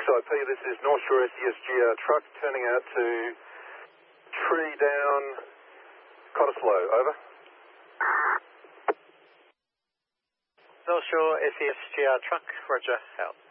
6IP, this is North Shore SESGR truck turning out to tree down Cottesloe, over. North Shore SESGR truck, roger, out.